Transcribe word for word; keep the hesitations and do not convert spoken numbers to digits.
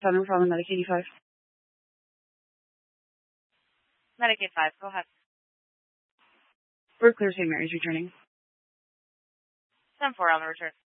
Southern from Medic eighty-five. Medicaid five, go ahead. We're clear, Saint Mary's returning. ten four on the return.